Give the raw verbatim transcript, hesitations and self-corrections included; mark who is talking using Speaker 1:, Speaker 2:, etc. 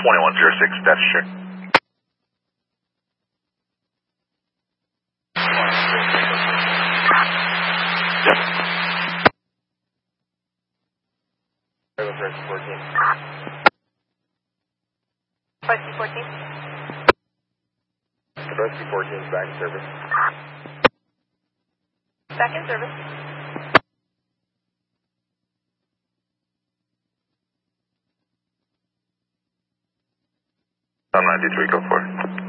Speaker 1: twenty-one zero six, that's check.
Speaker 2: Rescue fourteen.
Speaker 3: Rescue fourteen is back in service.
Speaker 2: Back in service.
Speaker 1: I'm ninety-three, go for it.